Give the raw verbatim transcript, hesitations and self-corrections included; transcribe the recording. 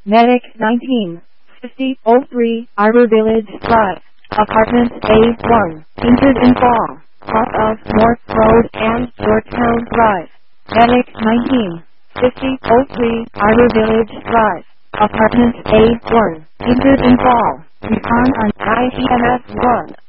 Medic nineteen fifty oh three Arbor Village Drive, Apartment A one, injured in fall, off of North Road and Georgetown Drive. Medic nineteen fifty oh three Arbor Village Drive, Apartment A one, injured in fall. Recon on I E M S one.